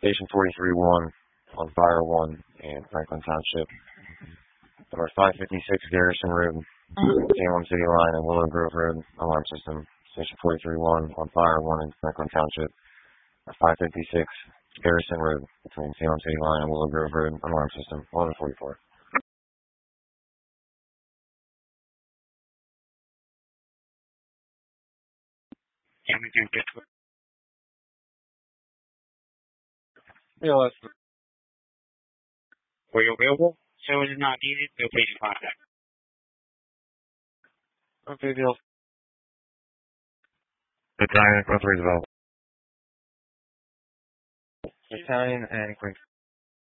Station 43-1 on Fire 1 in Franklin Township. Number 556 Garrison Road, Salem City Line and Willow Grove Road, alarm system. Station 43-1 on Fire 1 in Franklin Township. 556 Garrison Road, between Salem City Line and Willow Grove Road, alarm system. 1144. Can we do get to it? Yeah, that's Were you available? So it is not needed. No patient contact. okay, deal. Italian, Roosevelt. Italian and Queen.